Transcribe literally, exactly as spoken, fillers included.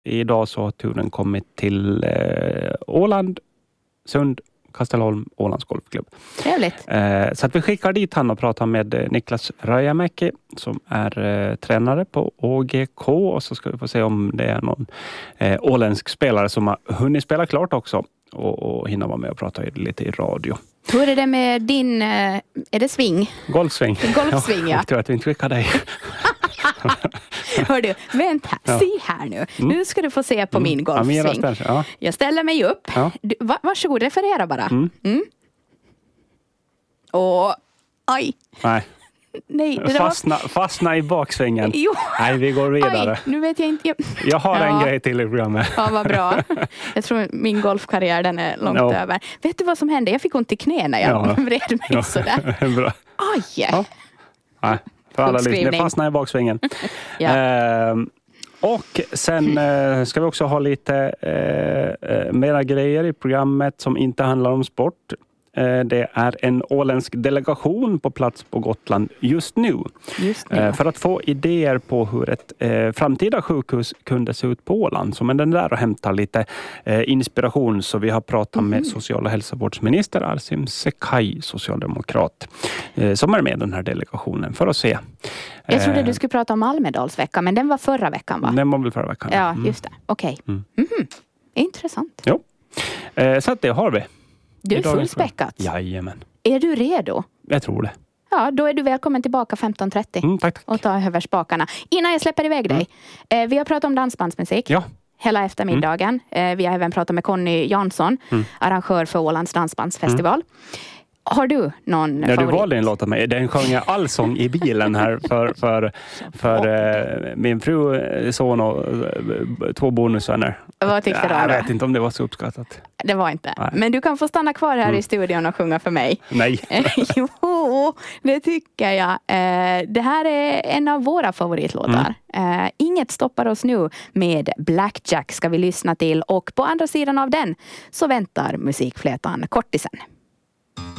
idag så har turen kommit till eh, Åland, Sund, Kastelholm, Ålands Golfklubb. Trevligt. Eh, så att vi skickar dit han och pratar med eh, Niklas Rajamäki som är eh, tränare på Å G K, och så ska vi få se om det är någon eh, åländsk spelare som har hunnit spela klart också och, och hinna vara med och prata lite i radio. Hur är det med din, eh, är det sving? Golfsving. Golfsving, ja. Jag tror att vi inte skickar dig. Hör du, vänta, ja. Se här nu. Mm. Nu ska du få se på mm. min golfsving. Ja, ja. Jag ställer mig upp. Ja. Du, va, varsågod, referera bara. Mm. Mm. Och, aj. Nej. Nej, det fastna, var... fastna i baksvängen. Jo. Nej, vi går vidare. Aj, nu vet jag inte. Jag, jag har ja. en grej till i programmet. Ja, vad bra. Jag tror min golfkarriär den är långt no. över. Vet du vad som hände? Jag fick ont i knä när jag ja. vred mig ja. sådär. Bra. Aj. Ja. Nej, för alla lyssnare, fastna i baksvängen. ja. eh, och sen eh, ska vi också ha lite eh, mera grejer i programmet som inte handlar om sport. Det är en åländsk delegation på plats på Gotland just nu. Just nu. För att få idéer på hur ett eh, framtida sjukhus kunde se ut på Åland. Så men den där och hämtar lite eh, inspiration. Så vi har pratat mm. med social- och hälsovårdsminister Arsim Sekaj, socialdemokrat, eh, som är med i den här delegationen för att se. Jag trodde du skulle prata om Almedalsveckan, men den var förra veckan, va? Den var väl förra veckan. Ja, mm. just det. Okej. Okay. Mm. Mm-hmm. Intressant. Jo. Eh, så att det har vi. Du är fullspäckat. Jajamän. Är du redo? Jag tror det. Ja, då är du välkommen tillbaka femton trettio. Mm, tack, tack. Och ta över spakarna. Innan jag släpper iväg dig. Mm. Eh, vi har pratat om dansbandsmusik. Ja. Hela eftermiddagen. Mm. Eh, vi har även pratat med Conny Jansson. Mm. Arrangör för Ålands dansbandsfestival. Mm. Har du någon ja, favorit? Du valde en låt av mig. Den sjöng jag allsång i bilen här för, för, för eh, min fru, son och eh, två bonusvänner. Vad tyckte du då? Jag vet inte om det var så uppskattat. Det var inte. Nej. Men du kan få stanna kvar här mm. i studion och sjunga för mig. Nej. Jo, det tycker jag. Eh, det här är en av våra favoritlåtar. Mm. Eh, Inget stoppar oss nu med Blackjack ska vi lyssna till. Och på andra sidan av den så väntar musikflätan Kortisen.